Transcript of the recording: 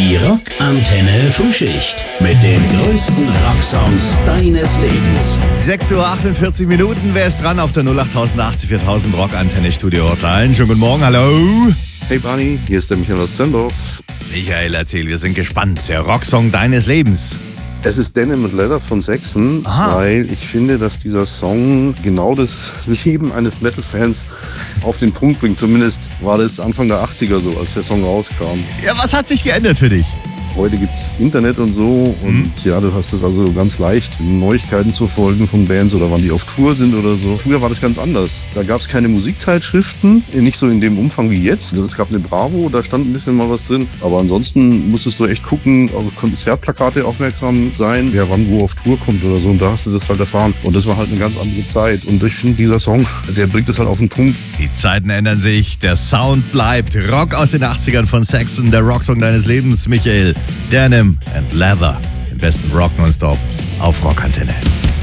Die Rockantenne Frühschicht mit den größten Rocksongs deines Lebens. 6:48 Uhr, wer ist dran auf der 08080 4000 Rockantenne Studio Hotline? Schönen guten Morgen, hallo. Hey Barney, hier ist der Michael aus Zendorf. Michael, erzähl, wir sind gespannt. Der Rocksong deines Lebens. Es ist Denim with Leather von Saxon, weil ich finde, dass dieser Song genau das Leben eines Metal-Fans auf den Punkt bringt. Zumindest war das Anfang der 80er so, als der Song rauskam. Ja, was hat sich geändert für dich? Heute gibt's Internet und so und ja, du hast es also ganz leicht, Neuigkeiten zu folgen von Bands oder wann die auf Tour sind oder so. Früher war das ganz anders. Da gab's keine Musikzeitschriften, nicht so in dem Umfang wie jetzt. Es gab eine Bravo, da stand ein bisschen mal was drin. Aber ansonsten musstest du echt gucken, auf Konzertplakate aufmerksam sein, wer wann wo auf Tour kommt oder so. Und da hast du das halt erfahren. Und das war halt eine ganz andere Zeit. Und ich finde, dieser Song, der bringt es halt auf den Punkt. Die Zeiten ändern sich, der Sound bleibt. Rock aus den 80ern von Saxon, der Rocksong deines Lebens, Michael. Denim and Leather, den besten Rock nonstop auf Rockantenne.